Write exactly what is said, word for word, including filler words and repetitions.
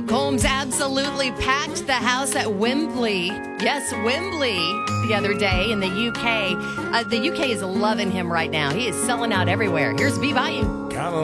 Combs absolutely packed the house at Wembley. Yes, Wembley the other day in the U K. Uh, the U K is loving him right now. He is selling out everywhere. Here's B Bayou. Come on.